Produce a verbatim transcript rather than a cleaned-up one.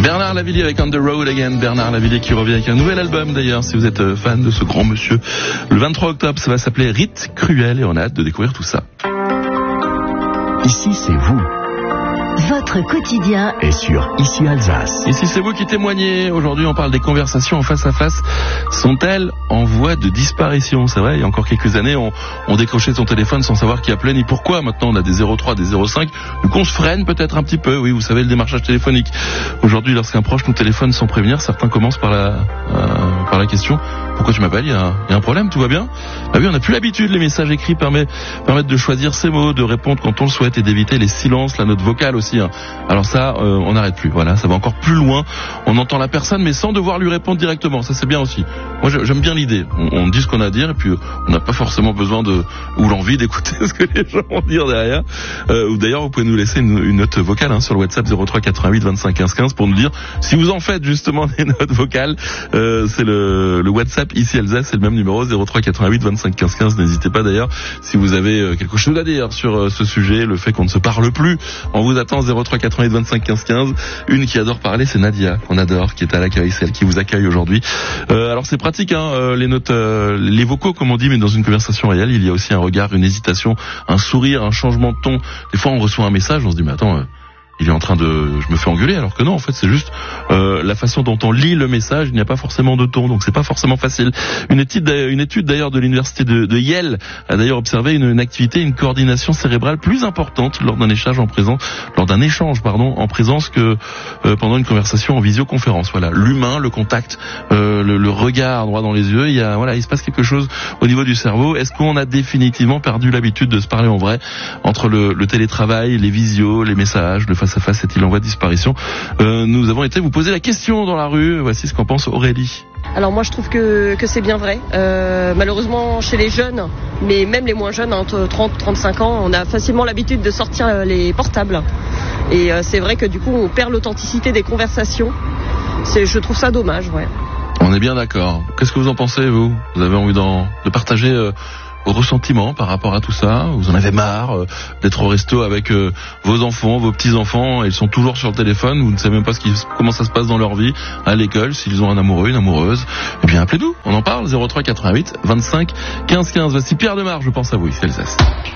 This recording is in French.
Bernard Lavilliers avec On the Road Again. Bernard Lavilliers qui revient avec un nouvel album d'ailleurs, si vous êtes fan de ce grand monsieur. Le vingt-trois octobre, ça va s'appeler Rite Cruel et on a hâte de découvrir tout ça. Ici, c'est vous. Votre quotidien est sur Ici Alsace. Ici, c'est vous qui témoignez. Aujourd'hui, on parle des conversations en face à face. Sont-elles en voie de disparition? C'est vrai, il y a encore quelques années, on, on décrochait son téléphone sans savoir qui appelait ni pourquoi. Maintenant, on a des zéro trois, des zéro cinq. Du coup, on se freine peut-être un petit peu. Oui, vous savez, le démarchage téléphonique. Aujourd'hui, lorsqu'un proche nous téléphone sans prévenir, certains commencent par la, euh, par la question: pourquoi tu m'appelles? Il y a un, il y a un problème? Tout va bien? Ah oui, on n'a plus l'habitude. Les messages écrits permettent, permettent de choisir ses mots, de répondre quand on le souhaite et d'éviter les silences, la note vocale aussi. Alors ça, euh, on n'arrête plus. Voilà, ça va encore plus loin. On entend la personne, mais sans devoir lui répondre directement. Ça, c'est bien aussi. Moi, j'aime bien l'idée. On, on dit ce qu'on a à dire, et puis on n'a pas forcément besoin de ou l'envie d'écouter ce que les gens vont dire derrière. Euh, ou d'ailleurs, vous pouvez nous laisser une, une note vocale hein, sur le WhatsApp zéro trois quatre-vingt-huit vingt-cinq quinze quinze pour nous dire si vous en faites justement des notes vocales. Euh, c'est le, le WhatsApp Ici Alsace, c'est le même numéro zéro trois quatre-vingt-huit vingt-cinq quinze quinze. N'hésitez pas d'ailleurs si vous avez quelque chose à dire sur euh, ce sujet, le fait qu'on ne se parle plus. On vous attend zéro trois quatre-vingt-huit vingt-cinq quinze quinze. Une qui adore parler, c'est Nadia, qu'on adore, qui est à l'accueil, celle qui vous accueille aujourd'hui. Euh, alors c'est pratique, hein, euh, les notes, euh, les vocaux comme on dit, mais dans une conversation réelle, il y a aussi un regard, une hésitation, un sourire, un changement de ton. Des fois on reçoit un message, on se dit mais attends, euh, il est en train de, je me fais engueuler, alors que non, en fait, c'est juste euh, la façon dont on lit le message. Il n'y a pas forcément de ton, donc c'est pas forcément facile. Une étude, une étude d'ailleurs de l'université de, de Yale a d'ailleurs observé une, une activité, une coordination cérébrale plus importante lors d'un échange en présence, lors d'un échange, pardon, en présence que euh, pendant une conversation en visioconférence. Voilà, l'humain, le contact, euh, le, le regard droit dans les yeux. Il y a, voilà, il se passe quelque chose au niveau du cerveau. Est-ce qu'on a définitivement perdu l'habitude de se parler en vrai entre le, le télétravail, les visios, les messages, le face à face est-il en voie de disparition? euh, Nous avons été vous poser la question dans la rue. Voici ce qu'en pense Aurélie. Alors moi je trouve que, que c'est bien vrai. Euh, malheureusement chez les jeunes, mais même les moins jeunes, entre trente à trente-cinq ans, on a facilement l'habitude de sortir les portables. Et euh, c'est vrai que du coup on perd l'authenticité des conversations. C'est, je trouve ça dommage, ouais. On est bien d'accord. Qu'est-ce que vous en pensez, vous? Vous avez envie d'en, de partager euh, vos ressentiments par rapport à tout ça? Vous en avez marre euh, d'être au resto avec euh, vos enfants, vos petits-enfants, et ils sont toujours sur le téléphone, vous ne savez même pas ce qui, comment ça se passe dans leur vie, à l'école, s'ils ont un amoureux, une amoureuse? Eh bien, appelez-nous, on en parle, zéro trois quatre-vingt-huit vingt-cinq quinze quinze. Voici Pierre Demar, je pense à vous, ici Alsace.